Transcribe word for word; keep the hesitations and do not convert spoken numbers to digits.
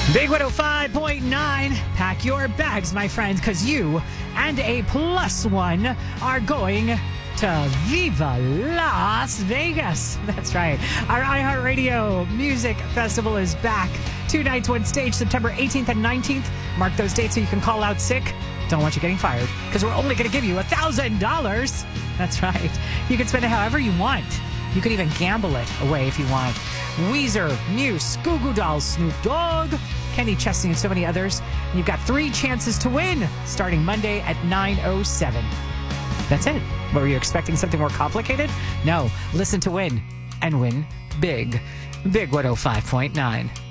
Big one oh five point nine. Pack your bags, my friend, because you and a plus one are going to Viva Las Vegas. That's right. Our iHeartRadio Music Festival is back. Two nights, one stage, September eighteenth and nineteenth. Mark those dates so you can call out sick. Don't want you getting fired because we're only going to give you one thousand dollars. That's right. You can spend it however you want. You could even gamble it away if you want. Weezer, Muse, Goo Goo Dolls, Snoop Dogg, Kenny Chesney, and so many others. And you've got three chances to win starting Monday at nine oh seven. That's it. Were you expecting something more complicated? No. Listen to win and win big. Big one oh five point nine.